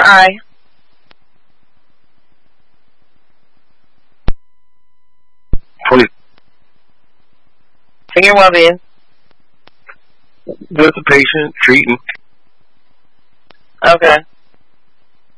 Aye. Please. Senior well-being. With the patient, treating. Okay.